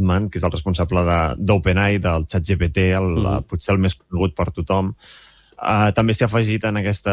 Altman, que és el responsable d'OpenAI, del ChatGPT, potser el més conegut per tothom. També s'ha afegit en aquesta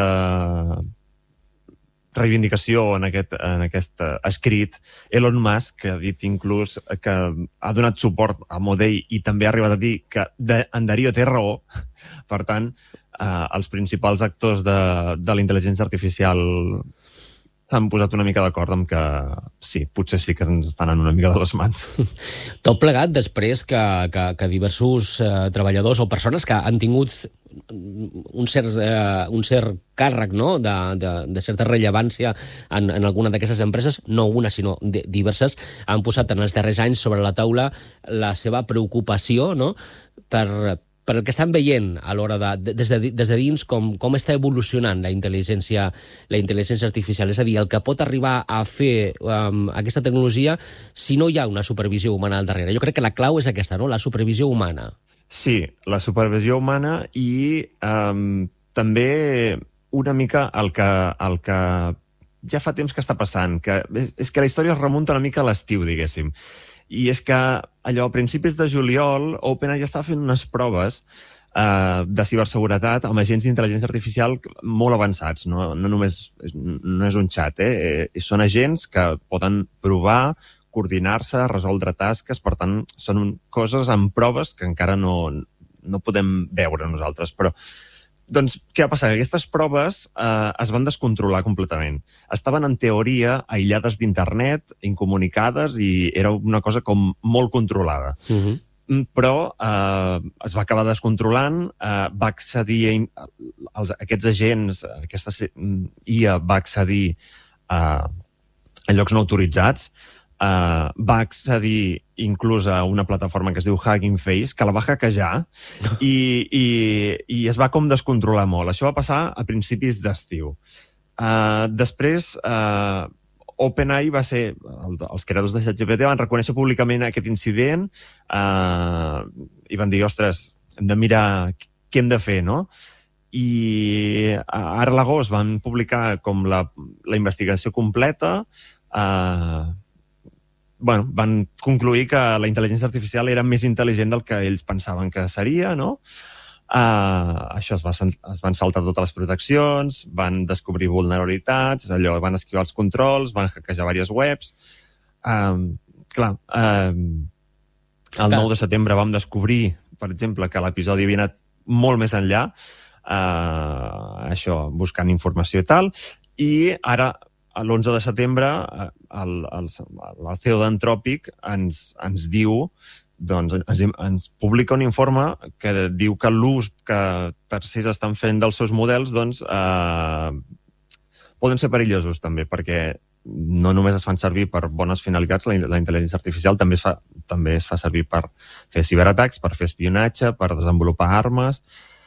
reivindicació, en aquest escrit, Elon Musk, que ha dit inclús que ha donat suport a Modell i també ha arribat a dir que en Darío té raó. Per tant, els principals actors de la intel·ligència artificial s'han posat una mica d'acord amb que sí, potser sí que ens estan en una mica de les mans. Tot plegat després que diversos treballadors o persones que han tingut un cert càrrec, no?, de certa rellevància en alguna d'aquestes empreses, no una, sinó diverses, han posat en els darrers anys sobre la taula la seva preocupació, no?, per el que estan veient a l'hora des de dins com està evolucionant la intel·ligència artificial. És a dir, el que pot arribar a fer aquesta tecnologia si no hi ha una supervisió humana al darrere. Jo crec que la clau és aquesta, no?, la supervisió humana. Sí, la supervisió humana i també una mica el que ja fa temps que està passant, que és que la història es remunta una mica a l'estiu, diguéssim. I és que allò, a principis de juliol, OpenAI ja estava fent unes proves de ciberseguretat amb agents d'intel·ligència artificial molt avançats. No és un xat, són agents que poden provar, coordinar-se, resoldre tasques, per tant, són coses amb proves que encara no podem veure nosaltres. Però, doncs, què va passar? Aquestes proves es van descontrolar completament. Estaven, en teoria, aïllades d'internet, incomunicades, i era una cosa com molt controlada. Però es va acabar descontrolant, va accedir aquests agents, aquesta IA va accedir a llocs no autoritzats, va accedir inclús a una plataforma que es diu Hugging Face, que la va hackejar i es va com descontrolar molt. Això va passar a principis d'estiu. Després, OpenAI va ser... Els creadors de ChatGPT van reconèixer públicament aquest incident i van dir, ostres, hem de mirar què hem de fer, no? I ara a l'agost van publicar com la investigació completa. Van concluir que la intel·ligència artificial era més intel·ligent del que ells pensaven que seria, no? Això es van saltar totes les proteccions, van descobrir vulnerabilitats, van esquivar els controls, van hackejar diverses webs. El 9 de setembre vam descobrir, per exemple, que l'episodi havia anat molt més enllà, això, buscant informació i tal, i ara, l'11 de setembre, el CEO d'Anthropic ens diu, doncs ens publica un informe que diu que l'ús que tercers estan fent dels seus models doncs poden ser perillosos també, perquè no només es fan servir per bones finalitats, la intel·ligència artificial també es fa servir per fer ciberatacs, per fer espionatge, per desenvolupar armes,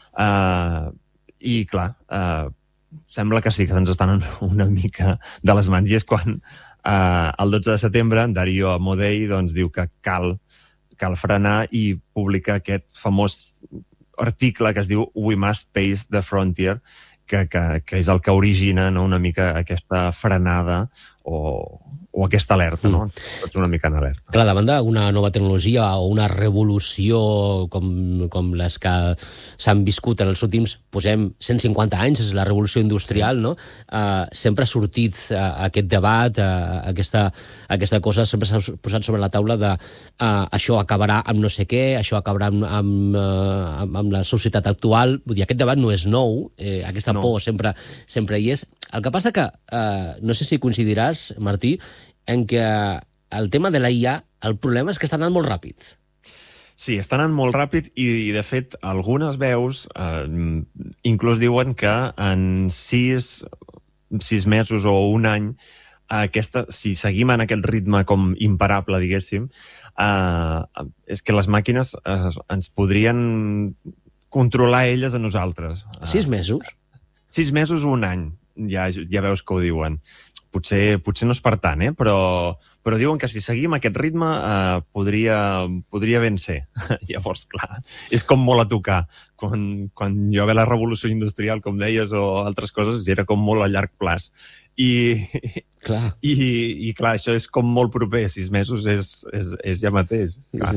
i clar, sembla que sí que ens estan una mica de les mans, i és quan el 12 de setembre Darío Amodei doncs diu que cal frenar i publicar aquest famós article que es diu We Must Pace the Frontier, que és el que origina una mica aquesta frenada o aquesta alerta, no? Tots una mica en alerta. Clar, davant d'una nova tecnologia o una revolució com les que s'han viscut en els últims, posem, 150 anys, és la revolució industrial, no? Sempre ha sortit aquest debat, aquesta cosa, sempre s'ha posat sobre la taula de això acabarà amb no sé què, això acabarà amb la societat actual. Vull dir, aquest debat no és nou, aquesta por sempre hi és. El que passa que, no sé si coincidiràs, Martí, en què el tema de la IA, el problema és que està anant molt ràpid. Sí, està anant molt ràpid i de fet, algunes veus inclús diuen que en 6 mesos o un any, si seguim en aquest ritme com imparable, diguéssim, és que les màquines ens podrien controlar elles a nosaltres. 6 mesos? 6 mesos o un any, ja veus que ho diuen. Potser no és per tant, però diuen que si seguim aquest ritme podria ben ser. Llavors, clar, és com molt a tocar. Quan hi va haver la revolució industrial, com deies, o altres coses, era com molt a llarg plaç. I clar, això és com molt proper. 6 mesos és ja mateix. Clar.